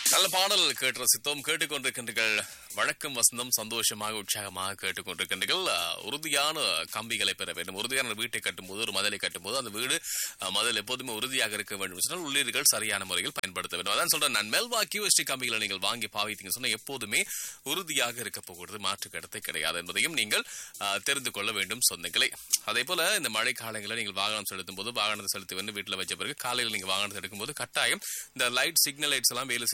நல்ல பாடல் கேட்டு ரசித்தோம். கேட்டுக்கொண்டிருக்கின்றீர்கள் வழக்கம் வசந்தம். சந்தோஷமாக உற்சாகமாக கேட்டுக்கொண்டிருக்கின்றீர்கள். உறுதியான கம்பிகளை பெற வேண்டும். உறுதியான வீட்டை கட்டும்போது, ஒரு மதிலை கட்டும்போது அந்த வீடு மதில் எப்போதுமே உறுதியாக இருக்க வேண்டும் சொன்னால் உள்ளீடுகள் சரியான முறையில் பயன்படுத்த வேண்டும். அதான் சொல்றேன், நான் மெல்வா QST கம்பிகளை நீங்கள் வாங்கி பாவித்தீங்க சொன்னா எப்போதுமே உறுதியாக இருக்க போகிறது, மாற்று கருத்தை கிடையாது என்பதையும் நீங்கள் தெரிந்து கொள்ள வேண்டும் சொந்தங்களே. அதே போல இந்த மழை காலங்களில் நீங்கள் வாகனம் செலுத்தும் போது வாகனத்தை செலுத்தி வந்து வீட்டில் வச்ச பிறகு காலையில் நீங்கள் வாகனத்தை எடுக்கும்போது கட்டாயம் இந்த லைட் சிக்னல் லைட்ஸ் எல்லாம் வேலை